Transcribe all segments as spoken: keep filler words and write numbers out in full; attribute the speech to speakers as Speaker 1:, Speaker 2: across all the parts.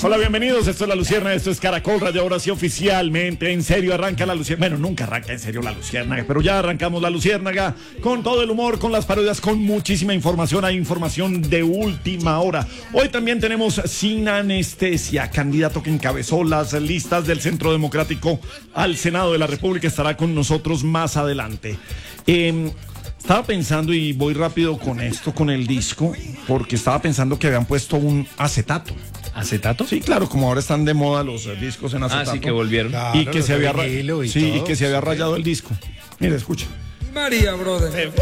Speaker 1: Hola, bienvenidos, esto es La Luciérnaga, esto es Caracol Radio. Ahora sí oficialmente, en serio, arranca La Luciérnaga. Bueno, nunca arranca en serio La Luciérnaga, pero ya arrancamos La Luciérnaga con todo el humor, con las parodias, con muchísima información. Hay información de última hora. Hoy también tenemos Sin Anestesia, candidato que encabezó las listas del Centro Democrático al Senado de la República, estará con nosotros más adelante. Eh, Estaba pensando, y voy rápido con esto, con el disco, porque estaba pensando que habían puesto un acetato.
Speaker 2: ¿Acetato?
Speaker 1: Sí, claro, como ahora están de moda los eh, discos en acetato.
Speaker 2: Ah, sí, que volvieron.
Speaker 3: Claro,
Speaker 1: y que se había, ra-
Speaker 3: y
Speaker 1: sí,
Speaker 3: todo,
Speaker 1: y que se había rayado el disco. Mira, escucha.
Speaker 4: María, brother.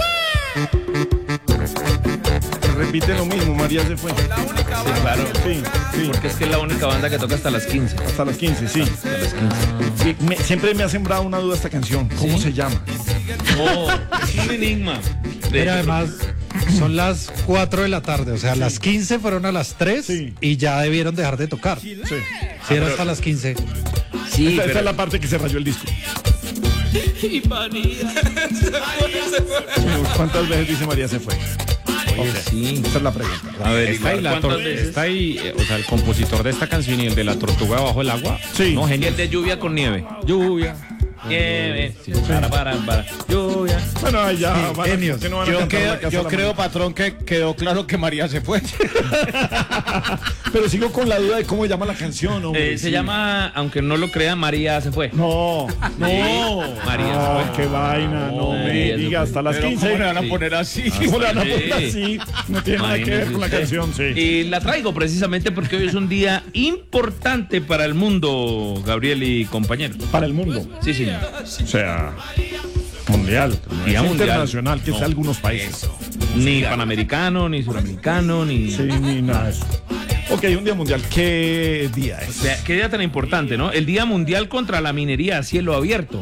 Speaker 1: Repite lo mismo, María se fue.
Speaker 4: La única
Speaker 2: Sí, claro.
Speaker 1: Sí, sí,
Speaker 2: Porque es que es la única banda que toca hasta las quince.
Speaker 1: hasta las quince, sí.
Speaker 2: Hasta las quince.
Speaker 1: Y me- siempre me ha sembrado una duda esta canción. ¿Cómo
Speaker 2: ¿Sí?
Speaker 1: se llama?
Speaker 2: Oh, es un enigma. De
Speaker 3: Pero
Speaker 2: hecho,
Speaker 3: además son las cuatro de la tarde, o sea, las quince fueron a las tres
Speaker 1: Sí.
Speaker 3: y ya debieron dejar de tocar.
Speaker 1: Sí.
Speaker 3: Si era hasta las quince.
Speaker 2: sí,
Speaker 1: esta, esta
Speaker 2: pero
Speaker 1: es la parte que se rayó el disco.
Speaker 4: y María.
Speaker 1: ¿Cuántas veces dice María se fue?
Speaker 2: oye, sí.
Speaker 1: Esa es la pregunta.
Speaker 2: A ver,
Speaker 5: Está ahí, la
Speaker 2: ¿cuántas
Speaker 5: tor-
Speaker 2: veces?
Speaker 5: está ahí, eh, o sea, el compositor de esta canción y el de la tortuga bajo el agua.
Speaker 1: Sí.
Speaker 5: No,
Speaker 2: Y
Speaker 5: genial.
Speaker 2: el de lluvia con nieve.
Speaker 5: Lluvia.
Speaker 2: Nieve. Para, para, para. Lluvia.
Speaker 1: Bueno, ahí ya van a-
Speaker 3: genios.
Speaker 1: que no van a
Speaker 6: Yo,
Speaker 1: cantar
Speaker 6: creo,
Speaker 1: la casa
Speaker 6: yo
Speaker 1: de la
Speaker 6: creo,
Speaker 1: María.
Speaker 6: patrón, que quedó claro que María se fue.
Speaker 1: Pero sigo con la duda de cómo se llama la canción, hombre.
Speaker 2: Eh, se
Speaker 1: Sí.
Speaker 2: llama, aunque no lo crean, María se fue.
Speaker 1: No, no.
Speaker 2: María se
Speaker 1: Ah,
Speaker 2: fue.
Speaker 1: qué vaina, no
Speaker 2: María
Speaker 1: me
Speaker 2: se
Speaker 1: diga,
Speaker 2: fue.
Speaker 1: hasta las
Speaker 6: Pero
Speaker 1: quince.
Speaker 6: ¿cómo le van a
Speaker 2: Sí.
Speaker 6: poner así?
Speaker 1: ¿Cómo le van a
Speaker 2: Sí.
Speaker 1: poner así? No tiene nada que ver
Speaker 2: Imagínese
Speaker 1: con la
Speaker 2: usted.
Speaker 1: canción, sí.
Speaker 2: Y la traigo precisamente porque hoy es un día importante para el mundo, Gabriel y compañeros.
Speaker 1: Para el mundo.
Speaker 2: Sí, señor.
Speaker 1: O sea, mundial. No
Speaker 2: Día
Speaker 1: es
Speaker 2: mundial.
Speaker 1: internacional, que
Speaker 2: No.
Speaker 1: sea algunos países.
Speaker 2: Ni panamericano, ni suramericano, ni...
Speaker 1: Sí, ni nada de eso. Ok, un día mundial. ¿Qué día es?
Speaker 2: Vea, qué día tan importante, ¿no? El Día Mundial contra la Minería a Cielo Abierto.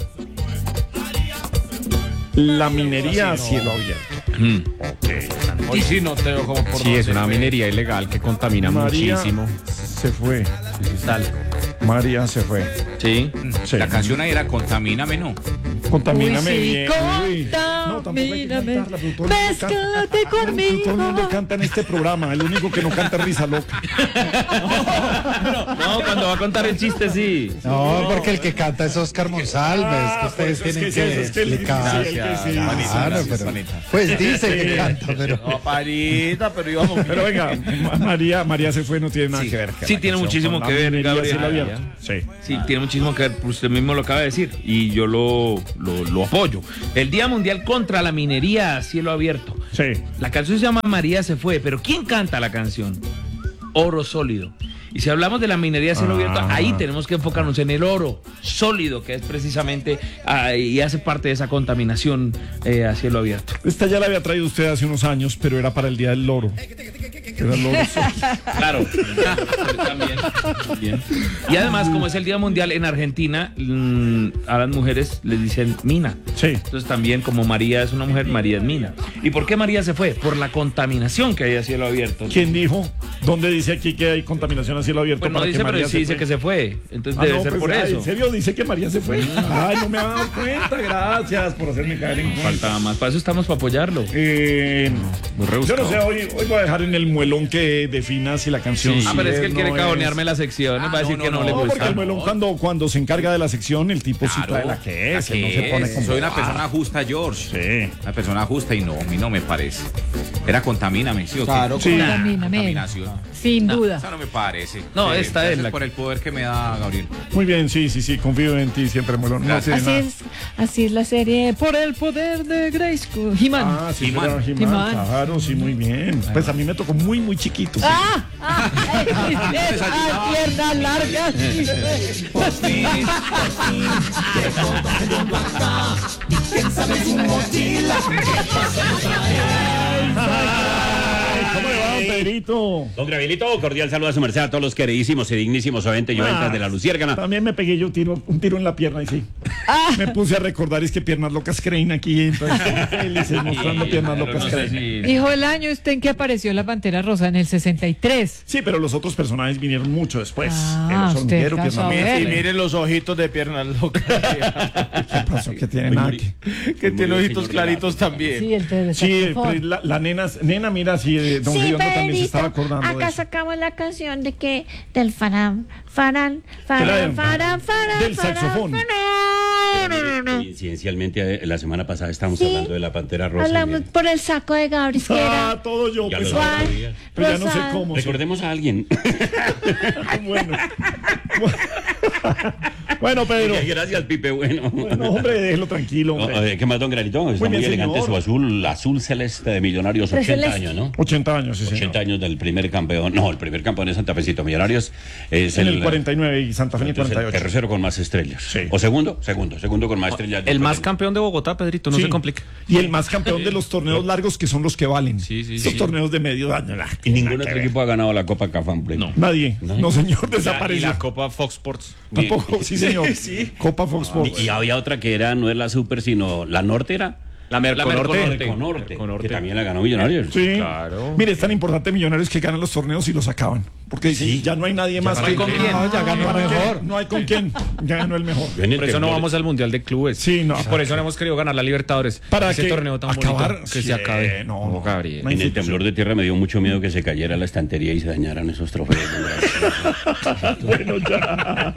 Speaker 1: La minería a cielo abierto.
Speaker 2: Mm.
Speaker 6: Hoy sí no tengo como por
Speaker 5: Sí,
Speaker 6: dónde
Speaker 5: es una
Speaker 6: fue.
Speaker 5: minería ilegal que contamina
Speaker 1: María
Speaker 5: muchísimo.
Speaker 1: se fue.
Speaker 2: Sal.
Speaker 1: María se fue.
Speaker 2: Sí.
Speaker 1: Sí.
Speaker 6: La canción ahí era Contamíname, ¿no?
Speaker 1: Contamíname
Speaker 7: Uy, sí,
Speaker 1: bien. Uy. No, tampoco hay que
Speaker 7: contamíname.
Speaker 1: cantarla, pero todo el mundo canta.
Speaker 7: Mezclate
Speaker 1: Todo el mundo
Speaker 7: conmigo.
Speaker 1: canta en este programa. El único que no canta es Risa Loca.
Speaker 2: No, cuando va a contar el chiste, sí.
Speaker 3: No, porque el que canta es Oscar Monsalves,
Speaker 1: Ah,
Speaker 3: que ustedes
Speaker 1: pues es
Speaker 3: tienen
Speaker 1: que sí,
Speaker 3: que
Speaker 1: es que él-
Speaker 3: explicar.
Speaker 1: sí, el que sí.
Speaker 3: Claro,
Speaker 6: Gracias,
Speaker 3: pero-
Speaker 6: Juanita.
Speaker 3: pues dice que canta, pero
Speaker 6: No, parita, pero íbamos bien.
Speaker 1: Pero venga, Ma- María, María se fue, no tiene nada
Speaker 2: Sí.
Speaker 1: que ver.
Speaker 2: Sí,
Speaker 1: la
Speaker 2: tiene
Speaker 1: canción
Speaker 2: muchísimo
Speaker 1: con
Speaker 2: que
Speaker 1: la
Speaker 2: ver,
Speaker 1: minería a
Speaker 2: Gabriel.
Speaker 1: cielo
Speaker 2: Ah,
Speaker 1: abierto. Sí.
Speaker 2: Sí, tiene muchísimo que ver, pues usted mismo lo acaba de decir, y yo lo, lo, lo apoyo. El Día Mundial contra la Minería a Cielo Abierto.
Speaker 1: Sí.
Speaker 2: La canción se llama María se fue, pero ¿quién canta la canción? Oro Sólido. Y si hablamos de la minería a cielo
Speaker 1: Ah.
Speaker 2: abierto, ahí tenemos que enfocarnos en el oro sólido, que es precisamente ah, y hace parte de esa contaminación eh, a cielo abierto.
Speaker 1: Esta ya la había traído usted hace unos años, pero era para el Día del Loro. Era el loro.
Speaker 2: Claro, también, también. Y además, como es el Día Mundial en Argentina, mm, a las mujeres les dicen mina.
Speaker 1: Sí.
Speaker 2: Entonces también, como María es una mujer, María es mina. ¿Y por qué María se fue? Por la contaminación que hay a cielo abierto.
Speaker 1: ¿Quién dijo? ¿Dónde dice aquí que hay contaminación a cielo abierto?
Speaker 2: Pues no
Speaker 1: para
Speaker 2: dice,
Speaker 1: que
Speaker 2: pero
Speaker 1: María
Speaker 2: sí
Speaker 1: se
Speaker 2: dice
Speaker 1: fue?
Speaker 2: que se fue. Entonces
Speaker 1: Ah,
Speaker 2: debe
Speaker 1: no,
Speaker 2: ser
Speaker 1: pues,
Speaker 2: por
Speaker 1: ay,
Speaker 2: eso.
Speaker 1: ¿en serio dice que María se fue? Ay, no me había dado cuenta. Gracias por hacerme caer en cuenta.
Speaker 2: Faltaba más. Para eso estamos, para apoyarlo.
Speaker 1: Eh,
Speaker 5: Muy
Speaker 1: yo
Speaker 5: rebuscado.
Speaker 1: no sé, hoy, hoy voy a dejar en el muelón que defina si la canción.
Speaker 5: Sí.
Speaker 1: sí
Speaker 2: Ah, pero es que él
Speaker 1: no
Speaker 2: quiere
Speaker 1: es.
Speaker 2: cagonearme la sección.
Speaker 6: Ah,
Speaker 2: va a decir
Speaker 6: no,
Speaker 2: que
Speaker 6: no,
Speaker 2: no, le
Speaker 6: no,
Speaker 1: No, porque
Speaker 2: gusta.
Speaker 1: el muelón cuando, cuando se encarga de la sección, el tipo sí
Speaker 6: Claro,
Speaker 1: trae la que es.
Speaker 6: la
Speaker 1: él no
Speaker 6: que
Speaker 1: se pone
Speaker 6: es.
Speaker 1: como.
Speaker 6: Soy una
Speaker 1: ah,
Speaker 6: persona justa, George.
Speaker 1: Sí.
Speaker 6: Una persona justa y no, a mí no me parece. Era Contamíname, ¿sí o qué?
Speaker 3: Claro,
Speaker 1: Sí.
Speaker 7: Contamíname.
Speaker 6: Contaminación.
Speaker 7: Sin duda.
Speaker 6: Esa no me parece.
Speaker 2: No,
Speaker 6: Eh,
Speaker 2: esta es
Speaker 6: gracias
Speaker 2: la
Speaker 6: por
Speaker 2: que-
Speaker 6: el poder que me da Gabriel.
Speaker 1: Muy bien, sí, sí, sí, confío en ti siempre, muelón. No
Speaker 6: Gracias.
Speaker 1: tiene
Speaker 7: Así
Speaker 1: nada.
Speaker 7: es, así es la serie Por el poder de Grayskull. He-Man.
Speaker 1: Ah, sí,
Speaker 6: He-Man.
Speaker 1: pero He-Man,
Speaker 7: He-Man.
Speaker 1: claro, sí, muy bien. Pues a mí me tocó muy, muy chiquito. sí.
Speaker 7: ¡Ah! ¡Ah! ¡Ay, ay, piernas largas!
Speaker 1: Ay, ¿cómo le va, don Pedrito?
Speaker 8: Don Gabrielito, cordial saludo a su merced, a todos los queridísimos y dignísimos oyentes y oyentas de la Luciérnaga.
Speaker 1: También me pegué yo tiro, un tiro en la pierna y sí. me puse a recordar, es que Piernas Locas creen aquí, entonces felices mostrando Piernas
Speaker 2: Pero
Speaker 1: Locas
Speaker 2: no sé
Speaker 1: creen.
Speaker 2: si-
Speaker 7: Dijo el año usted en que apareció la Pantera Rosa, en el sesenta y tres.
Speaker 1: Sí, pero los otros personajes vinieron mucho después.
Speaker 7: Ah,
Speaker 1: El
Speaker 7: usted
Speaker 1: hormiguero,
Speaker 7: alcanzó a
Speaker 1: Piernas
Speaker 7: ver.
Speaker 1: Locas.
Speaker 9: Y miren los ojitos de Piernas Locas.
Speaker 1: ¿Qué pasó? Que tiene nada que...
Speaker 9: que tiene ojitos claritos también.
Speaker 7: Sí, el de
Speaker 1: Sí,
Speaker 7: saxofón.
Speaker 1: pues, la, la nena, nena, mira, sí, eh, don
Speaker 10: Sí,
Speaker 1: Riondo también se
Speaker 10: Pedrito,
Speaker 1: estaba acordando de
Speaker 10: acá
Speaker 1: eso.
Speaker 10: sacamos la canción de que del farán, farán,
Speaker 1: la de-
Speaker 10: farán, farán, farán,
Speaker 1: del
Speaker 10: farán,
Speaker 1: saxofón.
Speaker 10: farán.
Speaker 8: Coincidencialmente, eh, la semana pasada estábamos
Speaker 10: Sí.
Speaker 8: hablando de la Pantera Rosa.
Speaker 10: Hablamos
Speaker 8: y el-
Speaker 10: por el saco de Gabriel, que era
Speaker 1: Ah, todo yo,
Speaker 8: Ya
Speaker 1: pues,
Speaker 8: lo
Speaker 1: ah,
Speaker 8: sabía.
Speaker 1: pero ya no sé
Speaker 10: Rosado.
Speaker 1: cómo. sí.
Speaker 8: Recordemos a alguien.
Speaker 1: Bueno. Bueno, Pedro.
Speaker 8: Ay, gracias, Pipe. Bueno.
Speaker 1: No, hombre, déjelo tranquilo,
Speaker 8: No,
Speaker 1: hombre.
Speaker 8: eh, ¿Qué más, don Granito? Está muy,
Speaker 1: bien,
Speaker 8: elegante
Speaker 1: señor.
Speaker 8: su azul, azul celeste de Millonarios,
Speaker 10: Pero
Speaker 8: ochenta
Speaker 10: celeste.
Speaker 8: años, ¿no?
Speaker 1: ochenta años, sí, señor.
Speaker 8: ochenta años del primer campeón. No, el primer campeón de Santa Fecito Millonarios es
Speaker 1: En el cuarenta y nueve y Santa Fe en el
Speaker 8: entonces,
Speaker 1: cuarenta y
Speaker 8: el
Speaker 1: ocho.
Speaker 8: tercero con más estrellas.
Speaker 1: Sí.
Speaker 8: ¿O segundo? Segundo, segundo con más estrellas.
Speaker 5: El más
Speaker 8: Después
Speaker 5: campeón de Bogotá, Pedrito, no
Speaker 1: Sí.
Speaker 5: se complique.
Speaker 1: Y el más campeón de los torneos largos que son los que valen.
Speaker 5: Sí, sí,
Speaker 1: Esos
Speaker 5: sí.
Speaker 1: torneos de medio año. nah,
Speaker 8: Y ningún
Speaker 1: nada que
Speaker 8: otro
Speaker 1: ver.
Speaker 8: equipo ha ganado la Copa Cafam.
Speaker 2: No.
Speaker 1: Nadie.
Speaker 8: No.
Speaker 1: No, señor,
Speaker 5: Y
Speaker 1: desapareció.
Speaker 5: la Copa Fox Sports.
Speaker 1: Tampoco, sí, señor. Copa Fox Sports.
Speaker 8: Y, y había otra que era, no es la Super, sino la Norte era.
Speaker 5: La Merconorte.
Speaker 8: Merconorte,
Speaker 5: Merconorte.
Speaker 8: que también la ganó Millonarios.
Speaker 1: Sí.
Speaker 5: Claro.
Speaker 1: Mire, es tan importante Millonarios que ganan los torneos y los acaban. Porque dicen, ya no hay nadie más
Speaker 2: no hay
Speaker 1: que.
Speaker 2: con quién.
Speaker 1: No, ya ganó
Speaker 3: ¿Para
Speaker 1: el
Speaker 3: qué?
Speaker 1: mejor. No hay con quién. Ya ganó el mejor.
Speaker 8: Yo en el
Speaker 5: Por eso no
Speaker 8: temblor-
Speaker 5: vamos al Mundial de Clubes.
Speaker 1: Sí, no.
Speaker 5: Por eso no hemos querido ganar la Libertadores.
Speaker 1: Para
Speaker 5: ese
Speaker 1: que
Speaker 5: torneo tan
Speaker 1: acabar,
Speaker 5: bonito. Que
Speaker 1: sí,
Speaker 5: se acabe.
Speaker 1: no, no.
Speaker 5: Gabriel.
Speaker 1: No hay
Speaker 8: En el
Speaker 1: institución.
Speaker 8: temblor de tierra me dio mucho miedo que se cayera la estantería y se dañaran esos trofeos.
Speaker 1: Bueno, ya.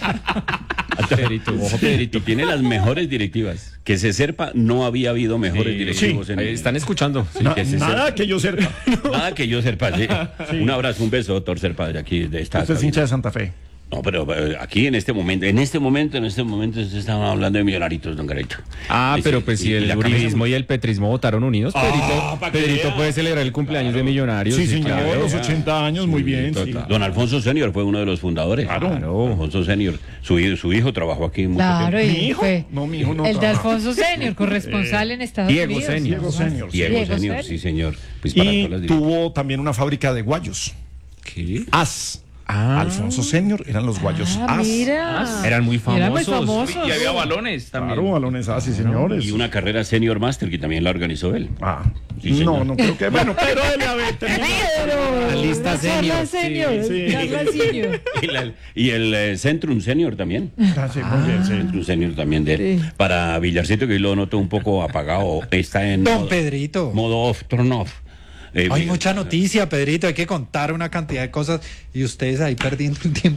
Speaker 5: Pedrito, ojo, Pedrito.
Speaker 8: Y tiene las mejores directivas. Que se sepa, no había habido mejores
Speaker 5: Sí,
Speaker 8: directivos.
Speaker 1: sí.
Speaker 8: en
Speaker 5: Ahí están escuchando.
Speaker 8: Sí,
Speaker 1: Na-
Speaker 8: que se
Speaker 1: nada
Speaker 8: sepa.
Speaker 1: que yo sepa.
Speaker 8: Nada que yo sepa, sí. Un abrazo, un beso, doctor Serpa, de aquí, de esta.
Speaker 1: Usted es
Speaker 8: cabina.
Speaker 1: hincha de Santa Fe.
Speaker 8: No, pero eh, aquí en este momento, en este momento, en este momento, se estaban hablando de millonaritos, don Garito.
Speaker 5: Ah,
Speaker 8: Sí,
Speaker 5: pero
Speaker 8: sí,
Speaker 5: pues
Speaker 8: y-
Speaker 5: si
Speaker 8: y
Speaker 5: el
Speaker 8: la camisa-
Speaker 5: uribismo y el petrismo votaron unidos,
Speaker 8: Ah,
Speaker 5: Pedrito,
Speaker 8: pa' que
Speaker 5: Pedrito
Speaker 8: vea.
Speaker 5: puede celebrar el cumpleaños de Millonarios.
Speaker 1: Sí, señor.
Speaker 5: claro.
Speaker 1: Los ochenta años, muy bien. Sí.
Speaker 5: total.
Speaker 8: Don Alfonso Senior fue uno de los fundadores.
Speaker 5: Claro.
Speaker 8: Alfonso Senior. Su, hi- su hijo trabajó aquí mucho
Speaker 7: Claro,
Speaker 8: tiempo.
Speaker 1: ¿Mi
Speaker 7: y
Speaker 1: hijo?
Speaker 7: fue
Speaker 1: No, mi hijo no
Speaker 7: el de
Speaker 1: trabaja.
Speaker 7: Alfonso Senior, corresponsal en Estados
Speaker 5: Diego
Speaker 7: Unidos.
Speaker 5: Senior.
Speaker 1: Diego Senior. sí.
Speaker 8: Diego,
Speaker 7: Diego
Speaker 8: Senior,
Speaker 7: Senior.
Speaker 8: sí, señor. Pues para
Speaker 1: Y
Speaker 8: todas las directivas.
Speaker 1: tuvo también una fábrica de guayos.
Speaker 5: ¿Qué?
Speaker 1: As.
Speaker 5: Ah.
Speaker 1: Alfonso Senior eran los guayos
Speaker 7: Ah,
Speaker 1: As.
Speaker 7: mira.
Speaker 5: Eran muy
Speaker 7: Eran muy
Speaker 5: famosos.
Speaker 7: famosos.
Speaker 2: Y había balones también.
Speaker 1: Claro, balones As, sí, señores.
Speaker 8: Y una carrera Senior Master que también la organizó él.
Speaker 1: Ah,
Speaker 8: Sí, señor.
Speaker 1: no, no creo que. Bueno, pero dele a ver. termina.
Speaker 7: Pero,
Speaker 5: La lista
Speaker 7: una charla
Speaker 5: senior,
Speaker 7: senior,
Speaker 1: sí, sí.
Speaker 7: charla senior.
Speaker 8: Y, la- y el eh, Centrum Senior también.
Speaker 1: Ah, sí, muy bien, sí.
Speaker 8: Centrum Senior también de él.
Speaker 7: Sí.
Speaker 8: Para Villarcito, que hoy lo noto un poco apagado, está en
Speaker 3: Don
Speaker 8: modo,
Speaker 3: Pedrito.
Speaker 8: modo off, turn off. Eh,
Speaker 3: Hay
Speaker 8: vi-
Speaker 3: mucha noticia, Pedrito. Hay que contar una cantidad de cosas y ustedes ahí perdiendo el tiempo.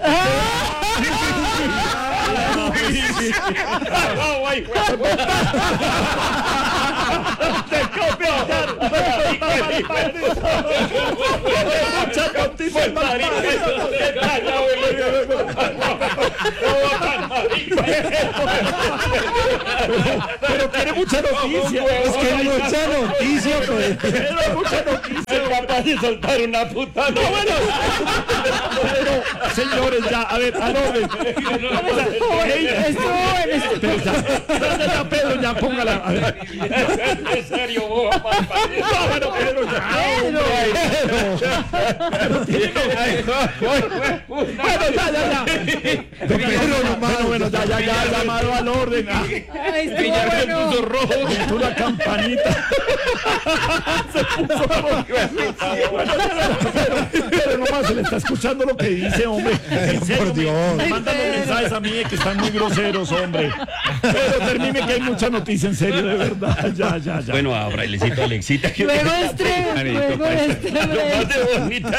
Speaker 1: Pero tiene mucha noticia.
Speaker 3: Es que hay mucha noticia, Pedrito.
Speaker 1: Tiene mucha noticia.
Speaker 8: capaz de soltar una puta. No, bueno.
Speaker 1: Pero, señores, ya, a ver, al orden.
Speaker 7: Estuvo bueno, estuvo-
Speaker 1: Pero ya, ya, ya, Pedro, ya, póngala. A ver.
Speaker 8: En serio, vos, papá.
Speaker 1: No, bueno, Pedro, ya. Bueno, ya, ya, ya. Don Pedro, no, bueno, bueno, ya, ya, ya, llamado al orden. Ah,
Speaker 7: Ay, estuvo bueno.
Speaker 1: rojo, puso una campanita. Se puso rojo. Pero nomás se le está escuchando lo que dice, hombre. En serio,
Speaker 3: Por Dios.
Speaker 1: me mandan los mensajes a mí que están muy groseros, hombre. Pero termine que hay mucha noticia, en serio, de verdad. Ya, ya, ya.
Speaker 8: Bueno, a Brailecito Alexita. Que
Speaker 7: Luego este, luego este.
Speaker 8: Lo más de bonitas.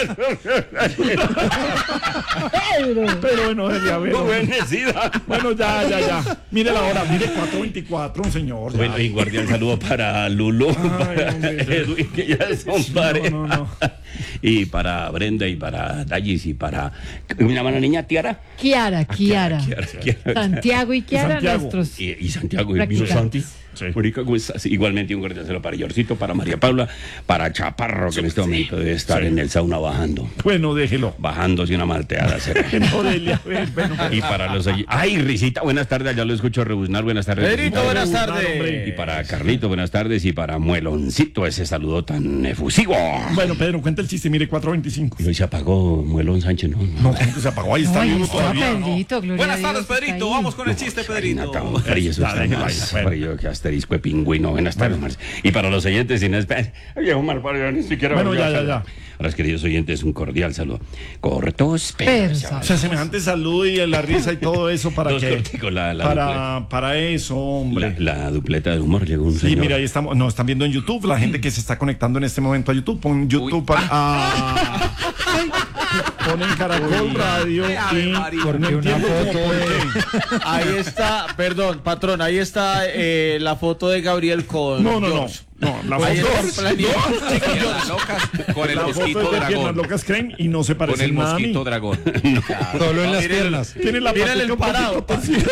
Speaker 7: Pedro.
Speaker 1: Pero bueno, dele a ver. hombre.
Speaker 8: Bendecida.
Speaker 1: Bueno, ya, ya, ya. Mire la hora, mire cuatro veinticuatro, un señor. ya.
Speaker 8: Bueno, y guardián saludo para Lulo, para
Speaker 1: hombre.
Speaker 8: Edwin, que ya son pareja.
Speaker 1: no, no.
Speaker 8: Y para Brenda y para Dallis y para. ¿Cómo se llama la niña? ¿Tiara?
Speaker 7: Kiara, Kiara.
Speaker 8: Kiara, Kiara.
Speaker 7: Santiago y Kiara,
Speaker 1: Santiago.
Speaker 7: nuestros.
Speaker 8: Y, y Santiago, y vino
Speaker 7: Practicantes.
Speaker 8: Santi.
Speaker 1: Sí.
Speaker 8: Marica, ¿cómo estás? Igualmente un cordial saludo para Yorcito, para María Paula, para Chaparro, que en este momento debe estar
Speaker 1: Sí.
Speaker 8: en el sauna bajando.
Speaker 1: Bueno, déjelo.
Speaker 8: Bajándose una malteada. será.
Speaker 1: No, Delia, ven, ven, ven.
Speaker 8: Y para los... Ay, Risita, buenas tardes, ya lo escucho rebuznar, buenas tardes.
Speaker 9: Pedrito, buenas
Speaker 1: Hombre.
Speaker 9: tardes.
Speaker 8: Y para Carlito, buenas tardes. Y para Mueloncito, ese saludo tan efusivo.
Speaker 1: Bueno, Pedro, cuenta el chiste, mire, cuatro veinticinco.
Speaker 8: Y hoy se apagó Muelón Sánchez, ¿no?
Speaker 1: No, ¿cómo que se apagó? Ahí está
Speaker 7: Ay,
Speaker 1: vivo
Speaker 7: está
Speaker 1: todavía. ¿no?
Speaker 7: Pedrito, gloria
Speaker 4: Buenas
Speaker 7: a
Speaker 4: tardes,
Speaker 7: Dios,
Speaker 4: Pedrito.
Speaker 7: está ahí.
Speaker 4: Vamos con el chiste, Pedrito.
Speaker 8: Tan frío, eso
Speaker 1: Ya,
Speaker 8: está
Speaker 1: déjelo
Speaker 8: más
Speaker 1: ahí, bueno.
Speaker 8: frío que asterisco de pingüino. Buenas tardes, Marce. Y para los oyentes, sin esperar. Viejo Marpario, ni siquiera.
Speaker 1: Bueno,
Speaker 8: volvió
Speaker 1: ya,
Speaker 8: a
Speaker 1: ya,
Speaker 8: saludar.
Speaker 1: ya.
Speaker 8: A los queridos oyentes, un cordial saludo. Cortos, pero.
Speaker 7: Pero,
Speaker 8: sabrosos.
Speaker 1: O sea, semejante salud y la risa y todo eso para
Speaker 8: Dos
Speaker 1: que
Speaker 8: corticos, la- la
Speaker 1: para, para eso, hombre.
Speaker 8: La, la dupleta de humor llegó un
Speaker 1: Sí,
Speaker 8: señor.
Speaker 1: mira, ahí estamos, nos están viendo en YouTube, la gente que se está conectando en este momento a YouTube, pon YouTube para ah, ponen Caracol Radio
Speaker 4: Ave
Speaker 1: y
Speaker 4: María.
Speaker 1: no
Speaker 3: Porque una
Speaker 1: entiendo cómo,
Speaker 3: foto
Speaker 1: por
Speaker 3: de-
Speaker 1: qué.
Speaker 9: Ahí está, perdón, patrón, ahí está eh, la foto de Gabriel con
Speaker 1: No, no, no,
Speaker 9: George.
Speaker 1: no, la
Speaker 9: Ahí
Speaker 1: foto,
Speaker 9: está planeado.
Speaker 6: Piernas locas con el
Speaker 1: la foto
Speaker 6: mosquito
Speaker 1: es de piernas
Speaker 6: dragón.
Speaker 1: locas creen y no se
Speaker 6: Con
Speaker 1: parece
Speaker 6: el
Speaker 1: nada a mí.
Speaker 6: mosquito dragón.
Speaker 3: Solo en las
Speaker 9: Miren,
Speaker 3: piernas.
Speaker 1: Tiene la
Speaker 9: Miren el
Speaker 1: patica un
Speaker 9: parado.
Speaker 1: poquito torcida.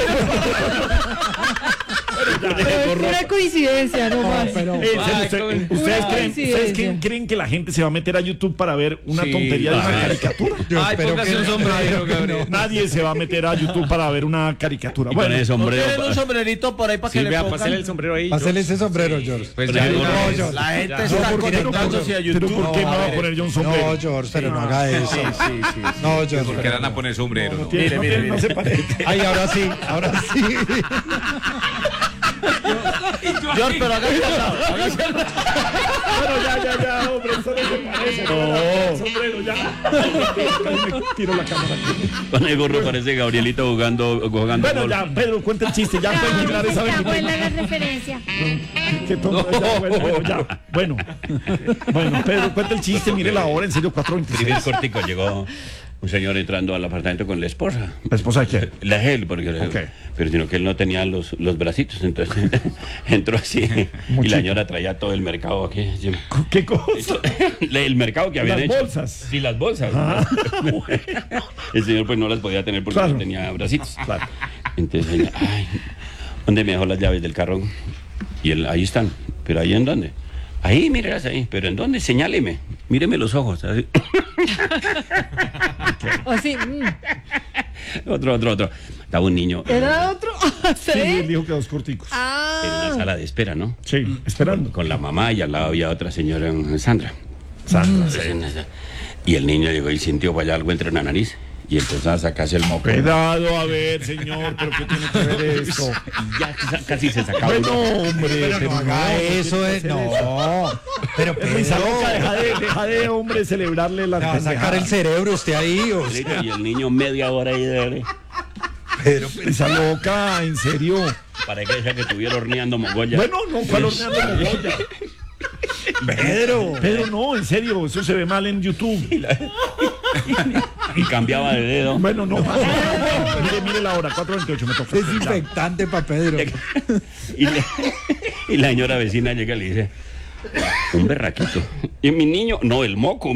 Speaker 7: Pero es una coincidencia, no más.
Speaker 3: pero-
Speaker 1: Eh,
Speaker 2: Ay,
Speaker 1: usted-
Speaker 2: cómo-
Speaker 1: ¿Ustedes,
Speaker 7: Una
Speaker 1: creen,
Speaker 7: coincidencia.
Speaker 1: ¿Ustedes creen, creen que la gente se va a meter a YouTube para ver una
Speaker 9: Sí,
Speaker 1: tontería de una
Speaker 8: claro.
Speaker 1: caricatura?
Speaker 3: Yo
Speaker 2: Ay,
Speaker 3: espero
Speaker 2: póngase
Speaker 3: que
Speaker 2: un
Speaker 3: no.
Speaker 2: sombrero, Gabriel.
Speaker 1: Nadie se va a meter a YouTube para ver una caricatura.
Speaker 8: Y con
Speaker 1: Bueno,
Speaker 8: ese
Speaker 9: ¿No
Speaker 8: sombrero.
Speaker 9: tienen un sombrerito por ahí para que
Speaker 5: Sí,
Speaker 9: le
Speaker 5: vea,
Speaker 9: pongan?
Speaker 5: pásale el sombrero ahí.
Speaker 3: Pásale ese sombrero, George.
Speaker 2: Pues
Speaker 8: Pero
Speaker 2: ya,
Speaker 8: yo
Speaker 2: una
Speaker 8: no,
Speaker 2: vez.
Speaker 3: yo-
Speaker 9: La gente
Speaker 1: No,
Speaker 9: está
Speaker 1: ¿por qué no?
Speaker 9: conectándose a
Speaker 1: Pero
Speaker 9: YouTube.
Speaker 1: ¿por qué me
Speaker 9: No,
Speaker 1: va a
Speaker 9: a ver.
Speaker 1: poner yo un sombrero?
Speaker 3: No, George, pero no haga eso.
Speaker 9: Sí, sí, sí.
Speaker 3: No, George.
Speaker 6: Porque
Speaker 3: pero
Speaker 6: van a
Speaker 3: no.
Speaker 6: poner sombrero. ¿no?
Speaker 1: Tiene-
Speaker 9: Mire,
Speaker 1: no
Speaker 9: mire,
Speaker 1: tiene- no
Speaker 9: mire.
Speaker 1: se parece.
Speaker 3: Ay, ahora sí, ahora sí.
Speaker 9: George, pero hágase al lado, hágase al lado.
Speaker 1: Bueno, ya, ya, ya, hombre, eso no se parece. No. El sombrero, ya. Me tiro la cámara aquí.
Speaker 8: Con el gorro parece Gabrielito jugando, jugando
Speaker 1: Bueno,
Speaker 8: golf.
Speaker 1: ya, Pedro, cuenta el chiste. Ya pueden tirar esa
Speaker 10: Está
Speaker 1: veintitrés.
Speaker 10: buena la referencia.
Speaker 1: Qué tonto, ya, bueno, bueno, ya. Bueno, bueno, Pedro, cuenta el chiste. Mire la hora, en serio, cuatro
Speaker 8: Primer
Speaker 1: veintiséis.
Speaker 8: cortico, llegó un señor entrando al apartamento con la esposa.
Speaker 1: ¿La esposa de quién?
Speaker 8: La él, porque
Speaker 1: Ok.
Speaker 8: pero sino que él no tenía los, los bracitos, entonces entró así y
Speaker 1: Muchito.
Speaker 8: la señora traía todo el mercado aquí. así.
Speaker 1: ¿Qué cosa?
Speaker 8: El mercado que habían
Speaker 1: Las
Speaker 8: hecho.
Speaker 1: bolsas.
Speaker 8: Sí, las bolsas.
Speaker 1: Ah,
Speaker 8: El señor pues no las podía tener porque
Speaker 1: Claro.
Speaker 8: no tenía bracitos.
Speaker 1: Claro.
Speaker 8: Entonces ella, ay, ¿dónde me dejó las llaves del carro? Y él, ahí están. ¿Pero ahí en dónde? Ahí, mírelas ahí. ¿Pero en dónde? Señáleme. Míreme los ojos. Así.
Speaker 7: O sí, mm.
Speaker 8: Otro, otro, otro. Estaba un niño
Speaker 7: ¿Era otro?
Speaker 1: Sí, él
Speaker 7: ¿Sí?
Speaker 1: dijo que dos corticos.
Speaker 8: en
Speaker 7: Ah.
Speaker 8: una sala de espera, ¿no?
Speaker 1: Sí, esperando.
Speaker 8: Con la mamá y al lado había otra señora, Sandra.
Speaker 1: Sandra.
Speaker 8: Y el niño llegó y sintió para allá algo entre la nariz y empezó a sacarse el moco.
Speaker 1: Cuidado, a ver, señor, pero ¿qué tiene que ver esto?
Speaker 8: Y ya sa- casi se sacaba.
Speaker 1: Bueno,
Speaker 8: uno.
Speaker 1: hombre,
Speaker 3: Pero no haga eso, eh, no. Pero
Speaker 1: Risa loca,
Speaker 3: Pedro,
Speaker 1: deja de, deja de, hombre, celebrarle la
Speaker 3: le va a sacar el cerebro usted ahí. O sea,
Speaker 8: Y el niño media hora ahí de
Speaker 3: Pedro,
Speaker 1: Risa loca, en serio.
Speaker 8: para que ella que estuviera horneando mogolla.
Speaker 1: Bueno, no, ¿cuál horneando mogolla?
Speaker 3: Pedro.
Speaker 1: Pedro, no, en serio, eso se ve mal en YouTube.
Speaker 8: Y cambiaba de dedo.
Speaker 1: Bueno, no. Mire, mire la hora, cuatro veintiocho, me toca.
Speaker 3: Desinfectante para Pedro.
Speaker 8: Y, le- y la señora vecina llega y le dice, un berraquito. Y mi niño, no, el moco.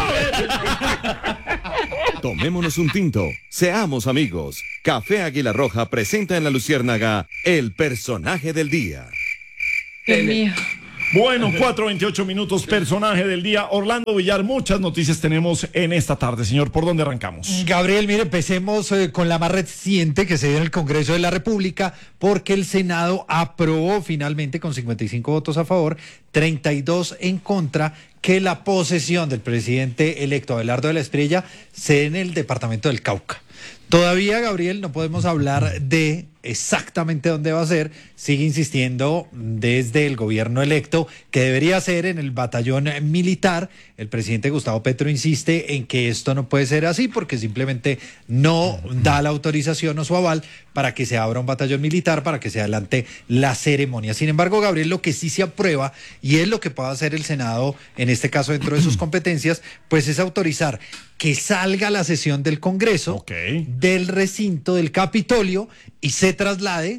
Speaker 11: Tomémonos un tinto, seamos amigos. Café Águila Roja presenta en La Luciérnaga el personaje del día.
Speaker 7: Dios mío.
Speaker 1: Bueno, cuatro veintiocho minutos, personaje del día. Orlando Villar, muchas noticias tenemos en esta tarde, señor. ¿Por dónde arrancamos?
Speaker 3: Gabriel, mire, empecemos eh, con la más reciente que se dio en el Congreso de la República, porque el Senado aprobó finalmente con cincuenta y cinco votos a favor, treinta y dos en contra, que la posesión del presidente electo Abelardo de la Espriella se dé en el departamento del Cauca. Todavía, Gabriel, no podemos hablar de exactamente dónde va a ser. Sigue insistiendo desde el gobierno electo que debería ser en el batallón militar. El presidente Gustavo Petro insiste en que esto no puede ser así porque simplemente no da la autorización o su aval para que se abra un batallón militar, para que se adelante la ceremonia. Sin embargo, Gabriel, lo que sí se aprueba, y es lo que puede hacer el Senado, en este caso dentro de sus competencias, pues es autorizar que salga la sesión del Congreso
Speaker 1: Ok.
Speaker 3: del recinto del Capitolio y se traslade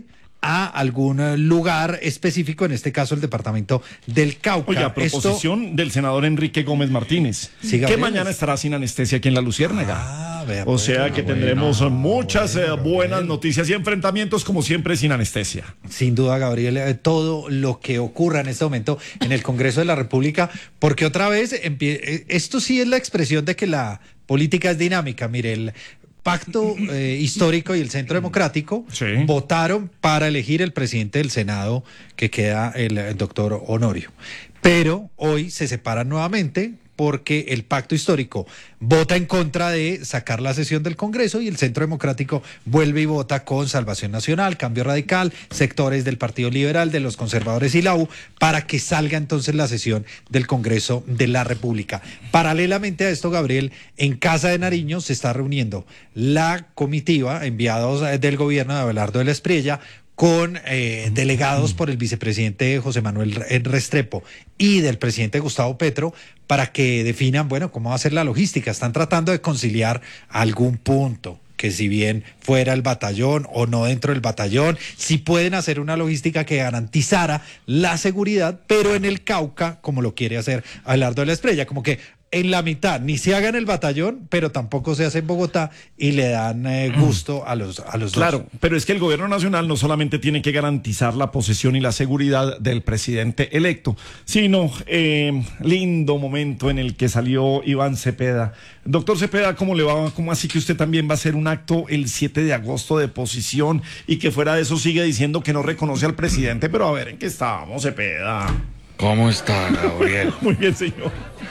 Speaker 3: a algún lugar específico, en este caso el departamento del Cauca.
Speaker 1: Oye, a proposición
Speaker 3: Esto...
Speaker 1: del senador Enrique Gómez Martínez,
Speaker 3: Sí,
Speaker 1: que
Speaker 3: Gabriel.
Speaker 1: mañana estará sin anestesia aquí en La Luciérnaga.
Speaker 3: Ah, vea,
Speaker 1: o
Speaker 3: pues,
Speaker 1: sea que
Speaker 3: bueno,
Speaker 1: tendremos
Speaker 3: bueno,
Speaker 1: muchas eh,
Speaker 3: bueno,
Speaker 1: buenas
Speaker 3: Gabriel.
Speaker 1: noticias y enfrentamientos, como siempre, sin anestesia.
Speaker 3: Sin duda, Gabriel, eh, todo lo que ocurra en este momento en el Congreso de la República, porque otra vez, empie- eh, esto sí es la expresión de que la política es dinámica. Mire, el Pacto eh, Histórico y el Centro Democrático
Speaker 1: Sí.
Speaker 3: votaron para elegir el presidente del Senado, que queda el, el doctor Honorio. Pero hoy se separan nuevamente porque el Pacto Histórico vota en contra de sacar la sesión del Congreso y el Centro Democrático vuelve y vota con Salvación Nacional, Cambio Radical, sectores del Partido Liberal, de los conservadores y la U, para que salga entonces la sesión del Congreso de la República. Paralelamente a esto, Gabriel, en Casa de Nariño se está reuniendo la comitiva, enviados eh, del gobierno de Abelardo de la Espriella, con eh, delegados por el vicepresidente José Manuel Restrepo y del presidente Gustavo Petro, para que definan, bueno, cómo va a ser la logística. Están tratando de conciliar algún punto, que si bien fuera el batallón o no dentro del batallón, si pueden hacer una logística que garantizara la seguridad, pero en el Cauca, como lo quiere hacer Abelardo de la Espriella, como que en la mitad, ni se haga en el batallón, pero tampoco se hace en Bogotá, y le dan eh, gusto a los, a los
Speaker 1: Claro,
Speaker 3: dos.
Speaker 1: pero es que el gobierno nacional no solamente tiene que garantizar la posesión y la seguridad del presidente electo, sino eh, lindo momento en el que salió Iván Cepeda. Doctor Cepeda, ¿cómo le va? ¿Cómo así que usted también va a hacer un acto el siete de agosto de posición y que fuera de eso sigue diciendo que no reconoce al presidente? Pero a ver, ¿en qué estábamos, Cepeda?
Speaker 12: ¿Cómo está, Gabriel?
Speaker 1: Muy bien, señor.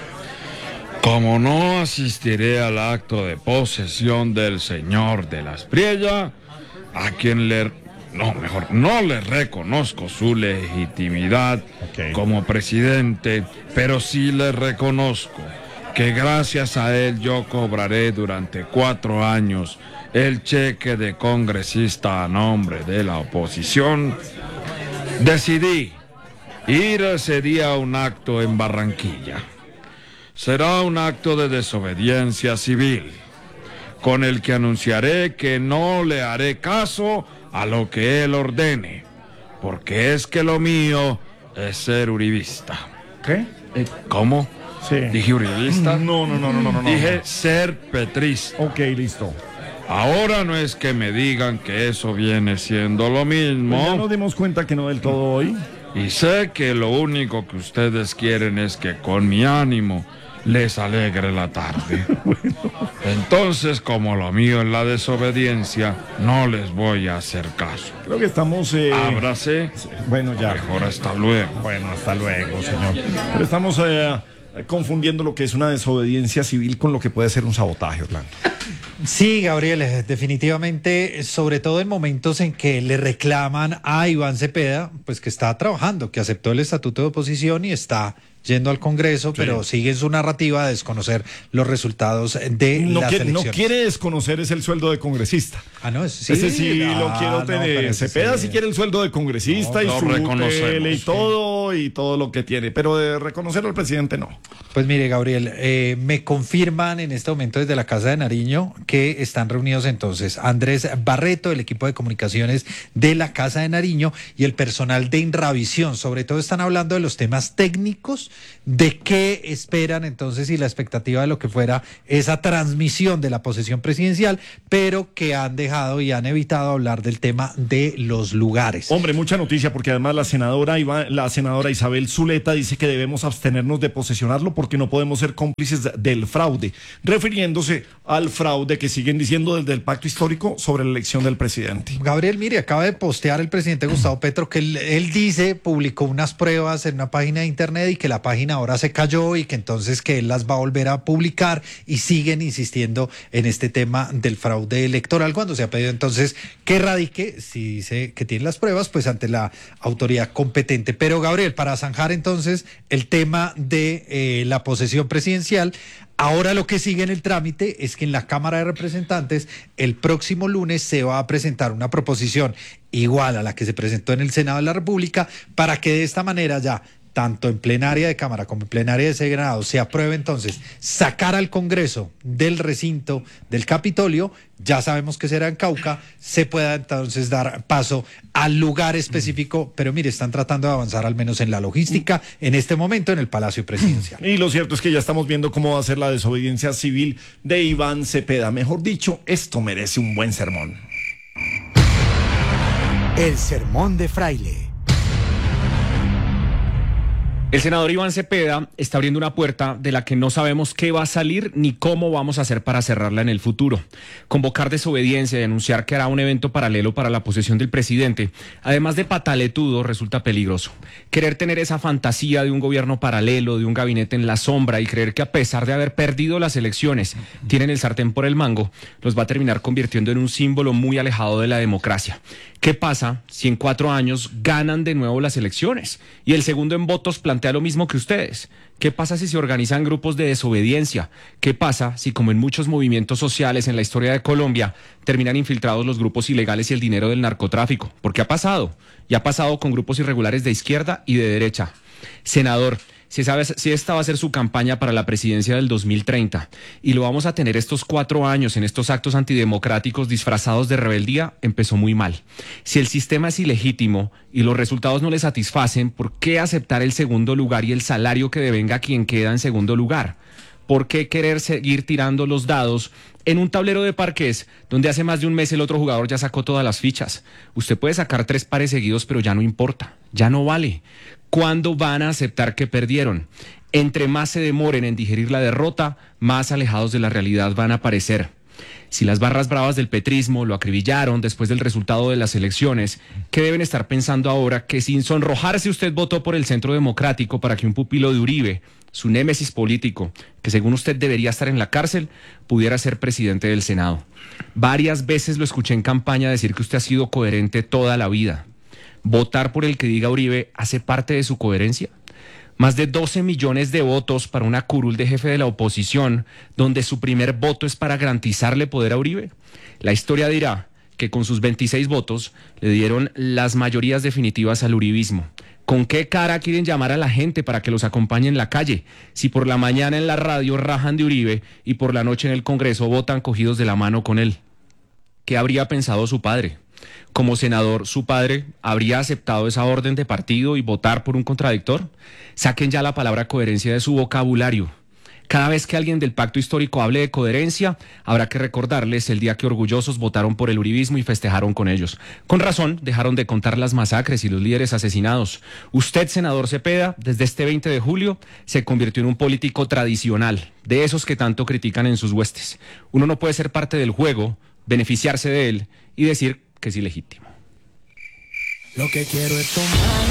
Speaker 12: Como no asistiré al acto de posesión del señor de la Espriella, a quien le... No, mejor, no le reconozco su legitimidad
Speaker 1: Ok.
Speaker 12: como presidente, pero sí le reconozco que gracias a él yo cobraré durante cuatro años el cheque de congresista a nombre de la oposición. Decidí ir ese día a un acto en Barranquilla. Será un acto de desobediencia civil, con el que anunciaré que no le haré caso a lo que él ordene, porque es que lo mío es ser uribista.
Speaker 1: ¿Qué?
Speaker 12: Eh, ¿Cómo?
Speaker 1: Sí.
Speaker 12: ¿Dije uribista?
Speaker 1: No, no, no, no, no, no.
Speaker 12: Dije ser petrista.
Speaker 1: Ok, listo.
Speaker 12: Ahora no es que me digan que eso viene siendo lo mismo.
Speaker 1: Pues ya nos dimos cuenta que no del todo hoy.
Speaker 12: Y sé que lo único que ustedes quieren es que con mi ánimo les alegre la tarde. Entonces, como lo mío es la desobediencia, no les voy a hacer caso.
Speaker 1: Creo que estamos... Eh...
Speaker 12: Ábrase.
Speaker 1: Bueno, ya.
Speaker 12: Mejor hasta luego.
Speaker 1: Bueno, hasta luego, señor. Pero estamos eh, confundiendo lo que es una desobediencia civil con lo que puede ser un sabotaje, Orlando.
Speaker 3: Sí, Gabriel, eh, definitivamente, sobre todo en momentos en que le reclaman a Iván Cepeda, pues que está trabajando, que aceptó el estatuto de oposición y está yendo al Congreso, sí, pero sigue en su narrativa de desconocer los resultados de
Speaker 1: no
Speaker 3: las
Speaker 1: quiere,
Speaker 3: elecciones.
Speaker 1: No quiere desconocer es el sueldo de congresista.
Speaker 3: Ah, no, sí.
Speaker 1: Ese sí
Speaker 3: ah,
Speaker 1: lo quiero
Speaker 3: no,
Speaker 1: tener. Cepeda sí. sí quiere el sueldo de congresista
Speaker 12: no,
Speaker 1: y su tele y
Speaker 12: sí.
Speaker 1: todo y todo lo que tiene, pero de reconocer al presidente no.
Speaker 3: Pues mire, Gabriel, eh, me confirman en este momento desde la Casa de Nariño que están reunidos entonces Andrés Barreto, el equipo de comunicaciones de la Casa de Nariño y el personal de Inravisión. Sobre todo están hablando de los temas técnicos, de qué esperan entonces y la expectativa de lo que fuera esa transmisión de la posesión presidencial, pero que han dejado y han evitado hablar del tema de los lugares.
Speaker 1: Hombre, mucha noticia, porque además la senadora Iba, la senadora Isabel Zuleta dice que debemos abstenernos de posesionarlo porque no podemos ser cómplices del fraude, refiriéndose al fraude que siguen diciendo desde el pacto histórico sobre la elección del presidente.
Speaker 3: Gabriel, mire, acaba de postear el presidente Gustavo Petro que él, él dice, publicó unas pruebas en una página de internet y que la página ahora se cayó y que entonces que él las va a volver a publicar, y siguen insistiendo en este tema del fraude electoral cuando se ha pedido entonces que radique, si dice que tiene las pruebas, pues ante la autoridad competente. Pero Gabriel, para zanjar entonces el tema de eh, la posesión presidencial, ahora lo que sigue en el trámite es que en la Cámara de Representantes el próximo lunes se va a presentar una proposición igual a la que se presentó en el Senado de la República para que de esta manera ya tanto en plenaria de Cámara como en plenaria de Senado, se apruebe entonces sacar al Congreso del recinto del Capitolio, ya sabemos que será en Cauca, se pueda entonces dar paso al lugar específico, pero mire, están tratando de avanzar al menos en la logística en este momento en el Palacio Presidencial.
Speaker 1: Y lo cierto es que ya estamos viendo cómo va a ser la desobediencia civil de Iván Cepeda. Mejor dicho, esto merece un buen sermón.
Speaker 13: El sermón de Fraile.
Speaker 5: El senador Iván Cepeda está abriendo una puerta de la que no sabemos qué va a salir ni cómo vamos a hacer para cerrarla en el futuro. Convocar desobediencia y anunciar que hará un evento paralelo para la posesión del presidente, además de pataletudo, resulta peligroso. Querer tener esa fantasía de un gobierno paralelo, de un gabinete en la sombra y creer que a pesar de haber perdido las elecciones, tienen el sartén por el mango, los va a terminar convirtiendo en un símbolo muy alejado de la democracia. ¿Qué pasa si en cuatro años ganan de nuevo las elecciones y el segundo en votos plantea lo mismo que ustedes? ¿Qué pasa si se organizan grupos de desobediencia? ¿Qué pasa si, como en muchos movimientos sociales en la historia de Colombia, terminan infiltrados los grupos ilegales y el dinero del narcotráfico? Porque ha pasado, y ha pasado con grupos irregulares de izquierda y de derecha. Senador, si, sabe, si esta va a ser su campaña para la presidencia del dos mil treinta y lo vamos a tener estos cuatro años en estos actos antidemocráticos disfrazados de rebeldía, empezó muy mal. Si el sistema es ilegítimo y los resultados no le satisfacen, ¿por qué aceptar el segundo lugar y el salario que devenga quien queda en segundo lugar? ¿Por qué querer seguir tirando los dados en un tablero de parqués donde hace más de un mes el otro jugador ya sacó todas las fichas? Usted puede sacar tres pares seguidos, pero ya no importa, ya no vale. ¿Cuándo van a aceptar que perdieron? Entre más se demoren en digerir la derrota, más alejados de la realidad van a parecer. Si las barras bravas del petrismo lo acribillaron después del resultado de las elecciones, ¿qué deben estar pensando ahora que sin sonrojarse usted votó por el Centro Democrático para que un pupilo de Uribe, su némesis político, que según usted debería estar en la cárcel, pudiera ser presidente del Senado? Varias veces lo escuché en campaña decir que usted ha sido coherente toda la vida. ¿Votar por el que diga Uribe hace parte de su coherencia? Más de doce millones de votos para una curul de jefe de la oposición, donde su primer voto es para garantizarle poder a Uribe. La historia dirá que con sus veintiséis votos le dieron las mayorías definitivas al uribismo. ¿Con qué cara quieren llamar a la gente para que los acompañe en la calle? Si por la mañana en la radio rajan de Uribe y por la noche en el Congreso votan cogidos de la mano con él. ¿Qué habría pensado su padre? Como senador, ¿su padre habría aceptado esa orden de partido y votar por un contradictor? Saquen ya la palabra coherencia de su vocabulario. Cada vez que alguien del pacto histórico hable de coherencia, habrá que recordarles el día que orgullosos votaron por el uribismo y festejaron con ellos. Con razón, dejaron de contar las masacres y los líderes asesinados. Usted, senador Cepeda, desde este veinte de julio, se convirtió en un político tradicional, de esos que tanto critican en sus huestes. Uno no puede ser parte del juego, beneficiarse de él y decir que es ilegítimo.
Speaker 13: Lo que quiero es tomar